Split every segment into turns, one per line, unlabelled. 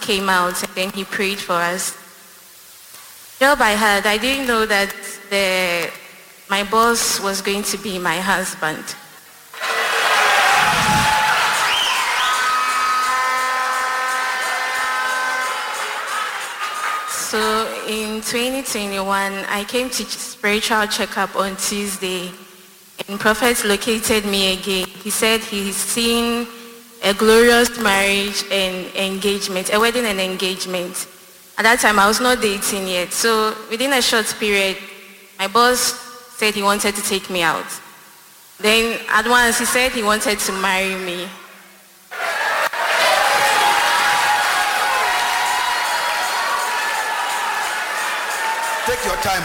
came out and then he prayed for us. Job I had, I didn't know that my boss was going to be my husband. So in 2021, I came to spiritual checkup on Tuesday, and Prophet located me again. He said he's seen a glorious marriage and engagement, a wedding and engagement. At that time, I was not dating yet. So within a short period, my boss said he wanted to take me out. Then at once, he said he wanted to marry me.
Take your time.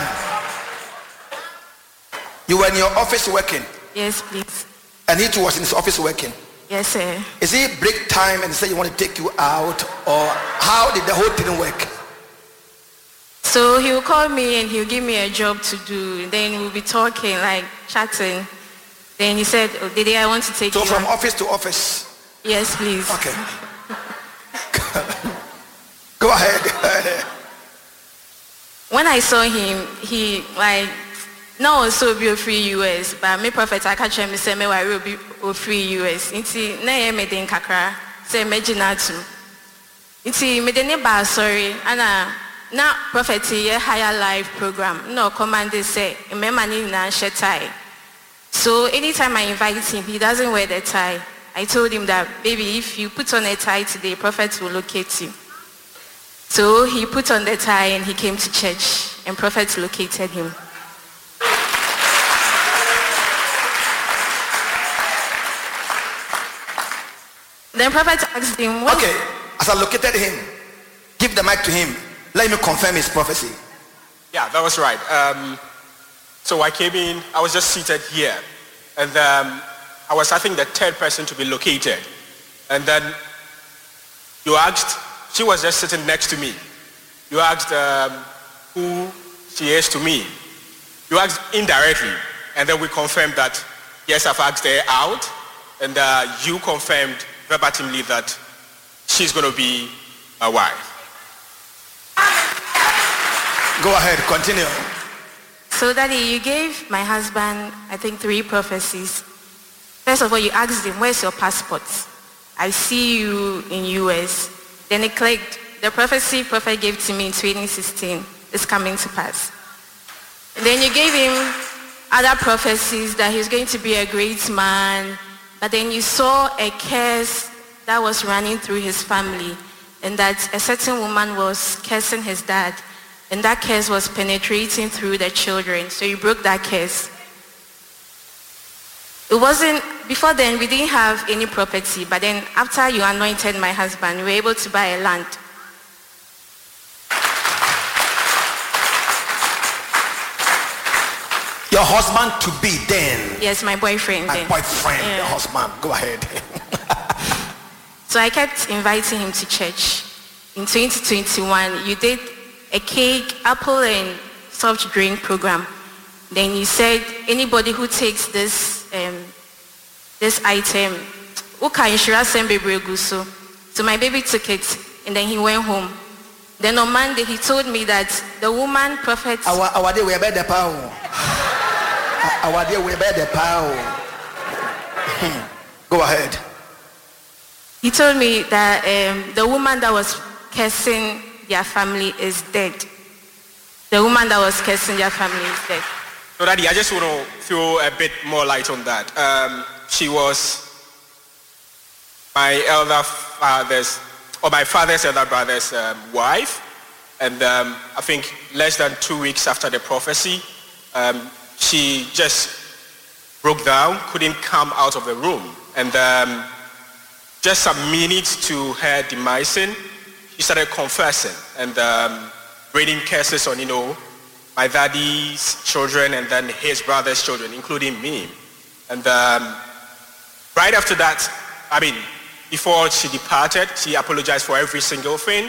You were in your office working?
Yes, please.
And he too was in his office working?
Yes, sir.
Is he break time and say you want to take you out, or how did the whole thing work?
So he will call me and he'll give me a job to do. Then we'll be talking, like chatting. Then he said, oh, Dede, I want to take you
out. So from
out.
office to office?
Yes, please.
Okay. Go ahead.
When I saw him, he like, no, so be a free US, but me Prophet I catch him say me will be a free US. Inti na ye me den kakra say imagine too. Inti me den ba sorry, ana na Prophet ye higher life program. No command say me mani na share tie. So anytime I invite him, he doesn't wear the tie. I told him that, baby, if you put on a tie today, Prophet will locate you. So he put on the tie and he came to church, and Prophet located him. Then Prophet asked him, what?
Okay, as I located him, give the mic to him. Let me confirm his prophecy.
Yeah, that was right. So I came in, I was just seated here. And I was, I think, the third person to be located. And then you asked, she was just sitting next to me. You asked who she is to me. You asked indirectly. And then we confirmed that, yes, I've asked her out. And you confirmed verbatimly that she's going to be my wife.
Go ahead, continue.
So Daddy, you gave my husband, I think, 3 prophecies. First of all, you asked him, where's your passport? I see you in US. Then it clicked. The prophecy Prophet gave to me in 2016 is coming to pass. And then you gave him other prophecies that he's going to be a great man. But then you saw a curse that was running through his family, and that a certain woman was cursing his dad. And that curse was penetrating through the children. So you broke that curse. It wasn't, before then we didn't have any property, but then after you anointed my husband, we were able to buy a land.
Your husband to be then?
Yes, my boyfriend.
My boyfriend, yeah. The husband. Go ahead.
So I kept inviting him to church. In 2021, you did a cake, apple, and soft drink program. Then you said anybody who takes this item, so my baby took it, and then he went home. Then on Monday he told me that the woman Prophet.
Our day we bear the power. Our day we bear the power. Go ahead.
He told me that the woman that was cursing their family is dead. The woman that was cursing their family is dead.
So Daddy, I just want to throw a bit more light on that. She was my father's elder brother's wife. And I think less than 2 weeks after the prophecy, she just broke down, couldn't come out of the room. And just some minutes to her demising, she started confessing and raining curses on, my daddy's children and then his brother's children, including me. And right after that, before she departed, she apologized for every single thing.